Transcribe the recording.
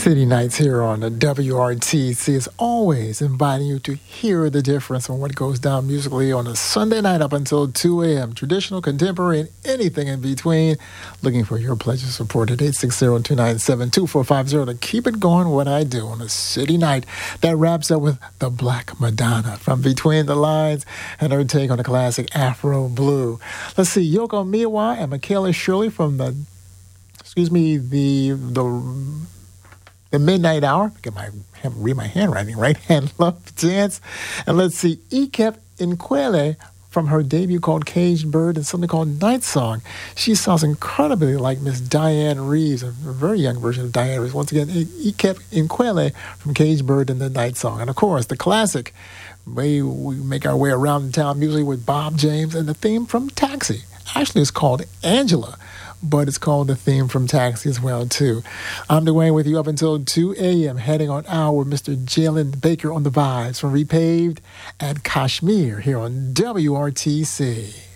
City Nights here on the WRTC is always inviting you to hear the difference on what goes down musically on a Sunday night up until 2 a.m. Traditional, contemporary, and anything in between. Looking for your pledge of support at 860-297-2450 to keep it going what I do on a City Night. That wraps up with the Black Madonna from Between the Lines and her take on the classic Afro Blue. Let's see, Yoko Miwa and Michaela Shirley from the Midnight Hour. Read my handwriting, right? And Love Dance. And let's see, Ikep Nkwele from her debut called Caged Bird and something called Night Song. She sounds incredibly like Miss Diane Reeves, a very young version of Diane Reeves. Once again, Ikep Nkwele from Caged Bird and the Night Song. And of course, the classic, we make our way around town musically with Bob James and the theme from Taxi. Actually, it's called Angela, but it's called the theme from Taxi as well, too. I'm Dwayne with you up until 2 a.m., heading on hour with Mr. Jalen Baker on the vibes from Repaved and Kashmir here on WRTC.